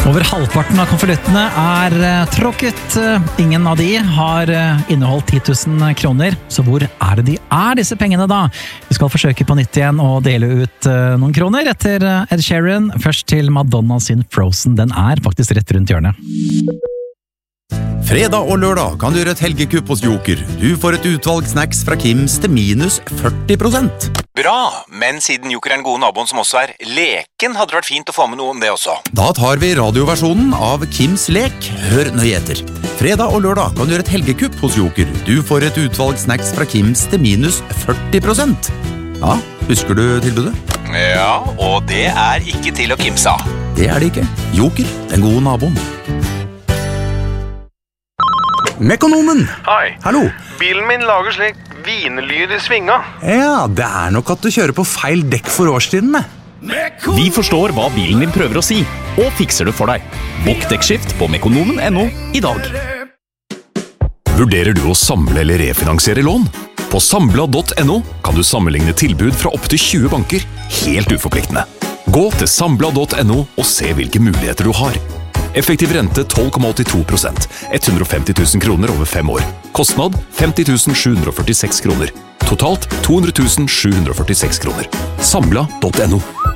Over halvparten av konvoluttene tråkket. Ingen av de har inneholdt 10 000 kroner. Så hvor det de disse pengene da? Vi skal forsøke på nytt igjen å dele ut noen kroner etter Ed Sheeran. Først til Madonna sin Frozen. Den faktisk rett rundt hjørnet. Fredag og lørdag kan du gjøre et helgekupp hos Joker. Du får et utvalg snacks fra Kims til minus 40%. Bra, men siden Joker den gode naboen som også leken, hadde det vært fint å få med noe om det også. Da tar vi radioversjonen av Kims lek. Hør nøye etter. Fredag og lørdag kan du gjøre et helgekupp hos Joker. Du får et utvalg snacks fra Kims til minus 40%. Ja, husker du tilbudet? Ja, og det ikke til å kimse av. Det det ikke. Joker, den gode naboen. Mekonomen! Hei. Hallo. Bilen min lager slik vinlyd i svinga. Ja, det nok at du kjører på feil dekk for årstiden med. Vi forstår hva bilen din prøver å si, og fikser det for deg. Bokk dekkskift på mekonomen.no i dag. Vurderer du å samle eller refinansiere lån? På Sambla.no kan du sammenligne tilbud fra opp til 20 banker, helt uforpliktende. Gå til Sambla.no og se hvilke muligheter du har. Effektiv rente 12,82%, 150 000 kroner over 5 år. Kostnad 50 746 kroner. Totalt 200 746 kroner. Sambla.no.